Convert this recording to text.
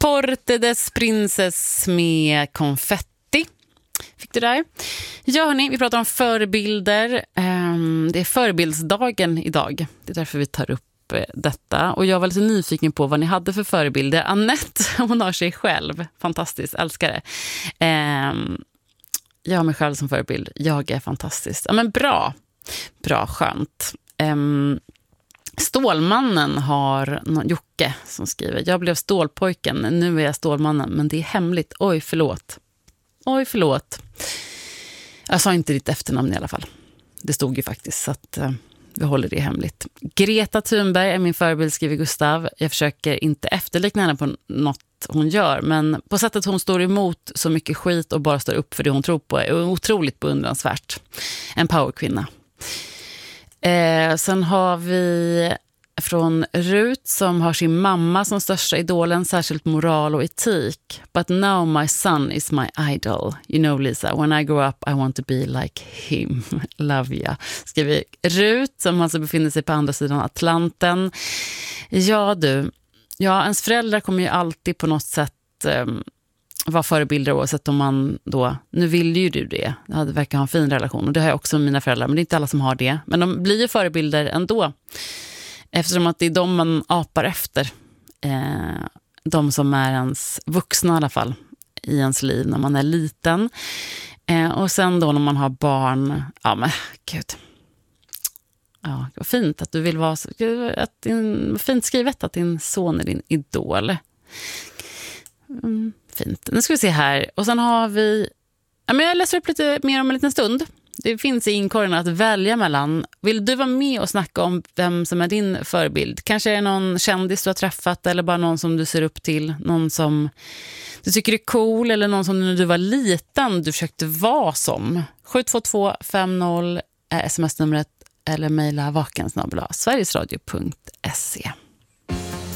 Corte des Princes med konfetti. Fick du där? Ja hörni, vi pratar om förebilder. Det är förebildsdagen idag. Det är därför vi tar upp detta. Och jag var lite nyfiken på vad ni hade för förebilder. Annette, hon har sig själv. Fantastiskt, älskar det. Jag har mig själv som förebild. Jag är fantastisk. Ja men bra. Bra, skönt. Stålmannen har Jocke som skriver: jag blev stålpojken, nu är jag stålmannen, men det är hemligt. Oj, förlåt. Jag sa inte ditt efternamn i alla fall. Det stod ju faktiskt, så att vi håller det hemligt. Greta Thunberg är min förebild, skriver Gustav. Jag försöker inte efterlikna henne på något hon gör, men på sättet hon står emot så mycket skit och bara står upp för det hon tror på är otroligt beundransvärt. En powerkvinna. Sen har vi från Rut som har sin mamma som största idolen, särskilt moral och etik. But now my son is my idol. You know Lisa, when I grow up I want to be like him. Love ya. Skriver Rut som alltså befinner sig på andra sidan Atlanten. Ja du, ens föräldrar kommer ju alltid på något sätt vara förebilder, oavsett om man då, nu vill ju du det, det verkar ha en fin relation och det har jag också med mina föräldrar, men det är inte alla som har det, men de blir ju förebilder ändå eftersom att det är de man apar efter, de som är ens vuxna i alla fall i ens liv när man är liten, och sen då när man har barn, ja men gud, ja, vad fint att du vill vara fint skrivet att din son är din idol. Fint. Nu ska vi se här. Och sen har vi... Ja, men jag läser upp lite mer om en liten stund. Det finns i inkorgen att välja mellan. Vill du vara med och snacka om vem som är din förebild? Kanske är det någon kändis du har träffat eller bara någon som du ser upp till. Någon som du tycker är cool eller någon som när du var liten du försökte vara som. 72250 är sms-numret eller mejla vakensnabel@sverigesradio.se.